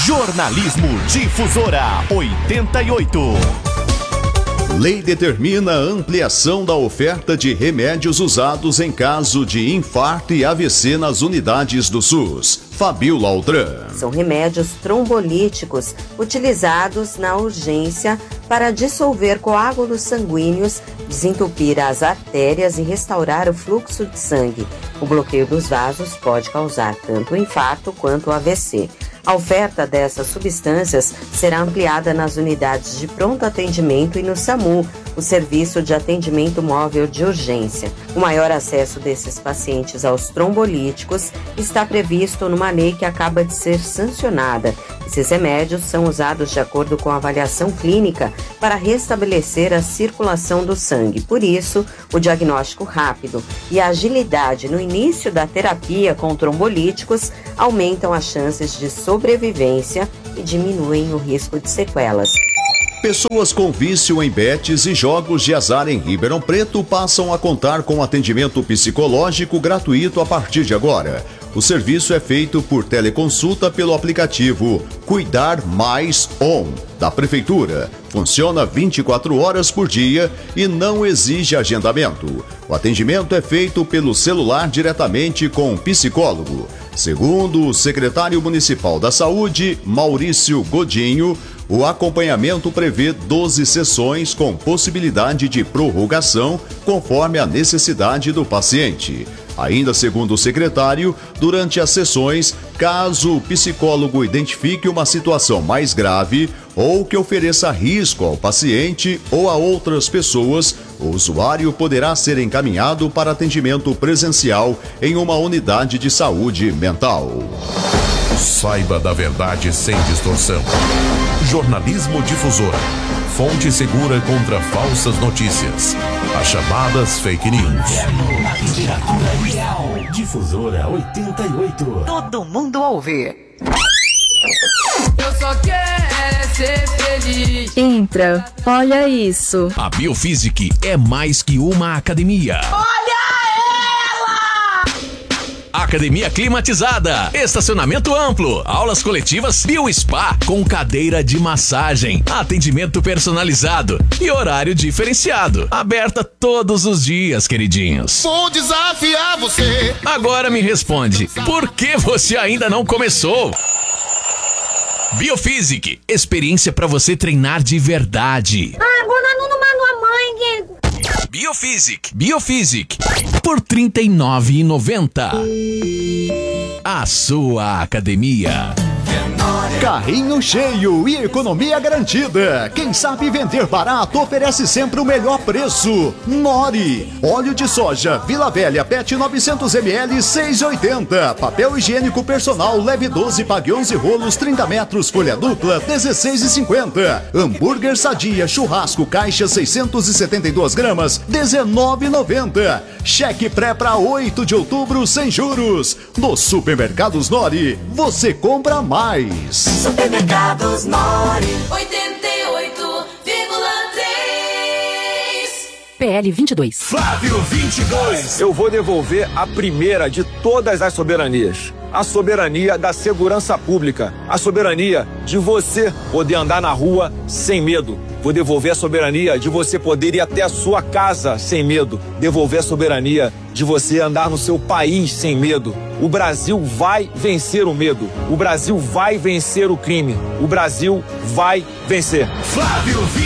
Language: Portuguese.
Jornalismo Difusora 88. Lei determina a ampliação da oferta de remédios usados em caso de infarto e AVC nas unidades do SUS. Fabiola Aldran. São remédios trombolíticos utilizados na urgência para dissolver coágulos sanguíneos, desentupir as artérias e restaurar o fluxo de sangue. O bloqueio dos vasos pode causar tanto o infarto quanto o AVC. A oferta dessas substâncias será ampliada nas unidades de pronto atendimento e no SAMU, o Serviço de Atendimento Móvel de Urgência. O maior acesso desses pacientes aos trombolíticos está previsto numa lei que acaba de ser sancionada. Esses remédios são usados de acordo com a avaliação clínica para restabelecer a circulação do sangue. Por isso, o diagnóstico rápido e a agilidade no início da terapia com trombolíticos aumentam as chances de sobrevivência e diminuem o risco de sequelas. Pessoas com vício em betes e jogos de azar em Ribeirão Preto passam a contar com atendimento psicológico gratuito a partir de agora. O serviço é feito por teleconsulta pelo aplicativo Cuidar Mais On, da Prefeitura. Funciona 24 horas por dia e não exige agendamento. O atendimento é feito pelo celular diretamente com o psicólogo. Segundo o secretário municipal da Saúde, Maurício Godinho, o acompanhamento prevê 12 sessões com possibilidade de prorrogação conforme a necessidade do paciente. Ainda segundo o secretário, durante as sessões, caso o psicólogo identifique uma situação mais grave ou que ofereça risco ao paciente ou a outras pessoas, o usuário poderá ser encaminhado para atendimento presencial em uma unidade de saúde mental. Saiba da verdade sem distorção. Jornalismo Difusora. Fonte segura contra falsas notícias. As chamadas fake news. Difusora 88. Todo mundo ouve. Eu só quero ser feliz. Entra, olha isso. A Biofísic é mais que uma academia. Academia climatizada, estacionamento amplo, aulas coletivas, BioSpa com cadeira de massagem, atendimento personalizado e horário diferenciado. Aberta todos os dias, queridinhos. Vou desafiar você. Agora me responde, por que você ainda não começou? Biofísic, experiência para você treinar de verdade. Agora não manda a mãe. Biofísic, por R$ 39,90. A sua academia. Carrinho cheio e economia garantida. Quem sabe vender barato oferece sempre o melhor preço. Nori. Óleo de soja Vila Velha PET 900 ml 6,80. Papel higiênico personal leve 12, pague 11 rolos 30 metros, folha dupla 16,50. Hambúrguer Sadia churrasco caixa 672 gramas 19,90. Cheque pré para 8 de outubro sem juros. Nos supermercados Nori, você compra mais. Supermercados Nori 88,3 PL 22. Flávio 22. Eu vou devolver a primeira de todas as soberanias. A soberania da segurança pública. A soberania de você poder andar na rua sem medo. Vou devolver a soberania de você poder ir até a sua casa sem medo. Devolver a soberania de você andar no seu país sem medo. O Brasil vai vencer o medo. O Brasil vai vencer o crime. O Brasil vai vencer. Flávio